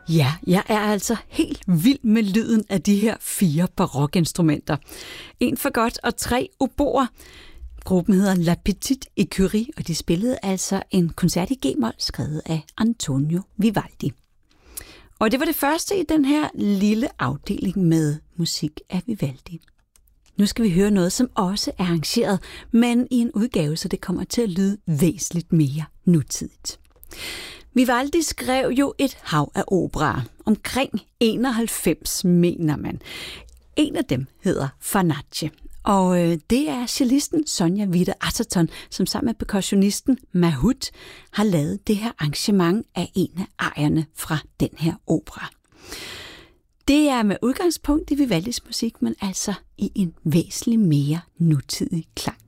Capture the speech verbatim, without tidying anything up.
Ja, jeg er altså helt vild med lyden af de her fire barokinstrumenter. En fagot og tre oboer. Gruppen hedder La Petite Écurie, og de spillede altså en koncert i G-mol, skrevet af Antonio Vivaldi. Og det var det første i den her lille afdeling med musik af Vivaldi. Nu skal vi høre noget, som også er arrangeret, men i en udgave, så det kommer til at lyde væsentligt mere nutidigt. Vivaldi skrev jo et hav af operaer. Omkring enoghalvfems, mener man. En af dem hedder Farnace, og det er cellisten Sonja Vida Atherton, som sammen med percussionisten Mahut har lavet det her arrangement af en af arierne fra den her opera. Det er med udgangspunkt i Vivaldis musik, men altså i en væsentlig mere nutidig klang.